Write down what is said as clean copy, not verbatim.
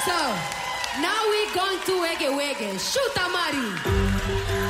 So, now we going to wege wege. Shoot, Amari.